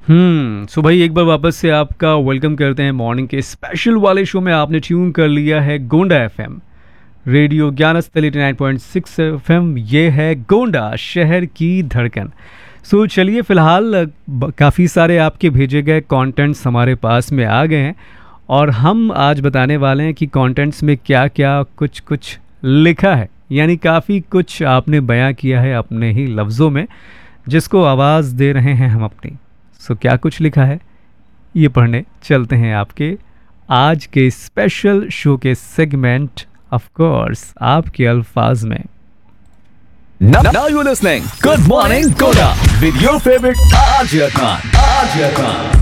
सो भाई एक बार वापस से आपका वेलकम करते हैं मॉर्निंग के स्पेशल वाले शो में। आपने ट्यून कर लिया है गोंडा एफएम, रेडियो ज्ञानस्थल 89.6 एफएम। ये है गोंडा शहर की धड़कन। सो चलिए फ़िलहाल काफ़ी सारे आपके भेजे गए कंटेंट्स हमारे पास में आ गए हैं और हम आज बताने वाले हैं कि कंटेंट्स में क्या क्या कुछ कुछ लिखा है, यानी काफ़ी कुछ आपने बयां किया है अपने ही लफ्ज़ों में, जिसको आवाज़ दे रहे हैं हम अपनी। सो क्या कुछ लिखा है ये पढ़ने चलते हैं आपके आज के स्पेशल शो के सेगमेंट, ऑफ कोर्स आपके अल्फाज में। Now you're listening. Good morning, Goda, with your favorite Arjun Khan.